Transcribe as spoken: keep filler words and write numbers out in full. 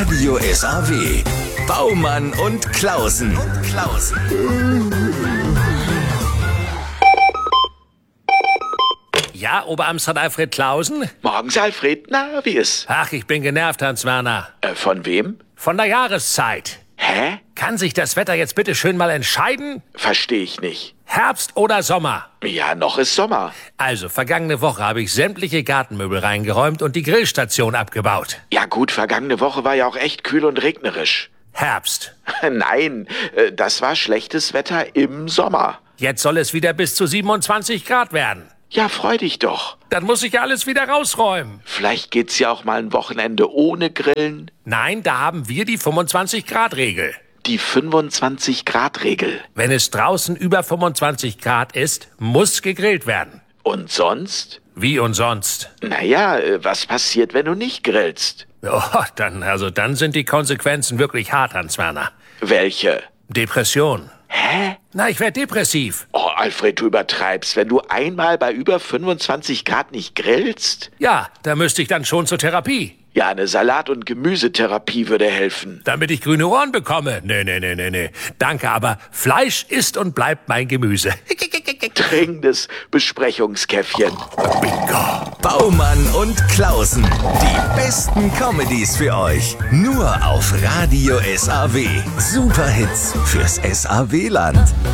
Radio S A W. Baumann und Klausen. Klausen. Ja, Oberamtsrat Alfred Klausen? Morgens, Alfred. Na, wie ist? Ach, ich bin genervt, Hans-Werner. Äh, von wem? Von der Jahreszeit. Hä? Kann sich das Wetter jetzt bitte schön mal entscheiden? Verstehe ich nicht. Herbst oder Sommer? Ja, noch ist Sommer. Also, vergangene Woche habe ich sämtliche Gartenmöbel reingeräumt und die Grillstation abgebaut. Ja gut, vergangene Woche war ja auch echt kühl und regnerisch. Herbst. Nein, äh, das war schlechtes Wetter im Sommer. Jetzt soll es wieder bis zu siebenundzwanzig Grad werden. Ja, freu dich doch. Dann muss ich ja alles wieder rausräumen. Vielleicht geht's ja auch mal ein Wochenende ohne Grillen. Nein, da haben wir die fünfundzwanzig Grad Regel. Die fünfundzwanzig Grad Regel. Wenn es draußen über fünfundzwanzig Grad ist, muss gegrillt werden. Und sonst? Wie und sonst? Naja, äh, was passiert, wenn du nicht grillst? Oh, dann, also dann sind die Konsequenzen wirklich hart, Hans-Werner. Welche? Depression. Hä? Na, ich werde depressiv. Oh, Alfred, du übertreibst. Wenn du einmal bei über fünfundzwanzig Grad nicht grillst? Ja, da müsste ich dann schon zur Therapie. Ja, eine Salat- und Gemüsetherapie würde helfen. Damit ich grüne Ohren bekomme. Nee, nee, nee, nee, nee. Danke, aber Fleisch ist und bleibt mein Gemüse. Dringendes Besprechungskäffchen. Bingo. Baumann und Klausen. Die besten Comedies für euch. Nur auf Radio S A W. Superhits fürs S A W-Land.